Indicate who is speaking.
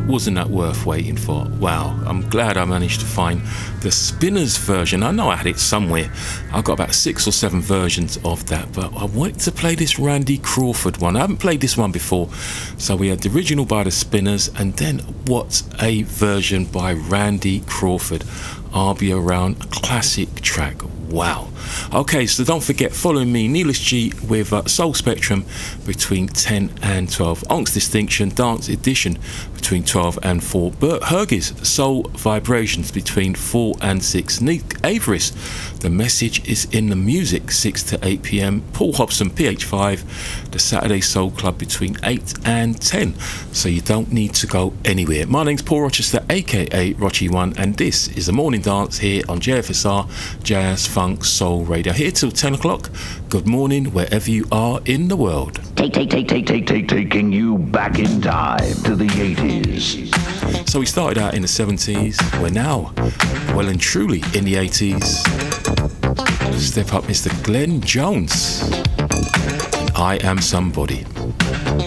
Speaker 1: wasn't that worth waiting for? Wow, I'm glad I managed to find the Spinners version. I know I had it somewhere. I've got about 6 or 7 versions of that, but I wanted to play this Randy Crawford one. I haven't played this one before. So we had the original by the Spinners, and then what a version by Randy Crawford. I'll Be Around, a classic track. Wow. Okay, so don't forget, following me, Neelis G with Soul Spectrum between 10 and 12. Onk's Distinction Dance Edition between 12 and 4. Bert Herges, Soul Vibrations between 4 and 6. Nick Averis, The Message is in the Music, 6 to 8 p.m. Paul Hobson, PH5, the Saturday Soul Club between 8 and 10. So you don't need to go anywhere. My name's Paul Rochester, aka Rochi1, and this is the Morning Dance here on JFSR Jazz Funk Soul Radio. Here till 10 o'clock. Good morning, wherever you are in the world.
Speaker 2: Taking you back in time to the 80s.
Speaker 1: So we started out in the 70s. We're now well and truly in the 80s. Step up Mr. Glenn Jones. And I Am Somebody.